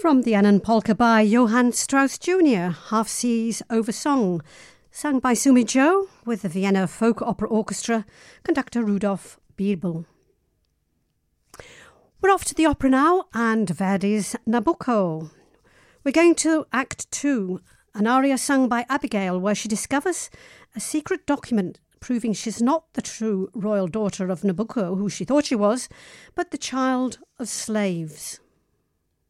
From the Annan Polka by Johann Strauss Jr., Half Seas Over Song, sung by Sumi Joe with the Vienna Folk Opera Orchestra, conductor Rudolf Birbel. We're off to the opera now and Verdi's Nabucco. We're going to Act 2, an aria sung by Abigail where she discovers a secret document proving she's not the true royal daughter of Nabucco, who she thought she was, but the child of slaves.